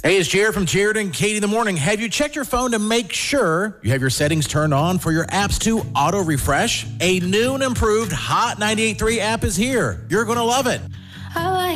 Hey, it's Jared from Jared and Katie in the Morning. Have you checked your phone to make sure you have your settings turned on for your apps to auto-refresh? A new and improved Hot 98.3 app is here. You're going to love it.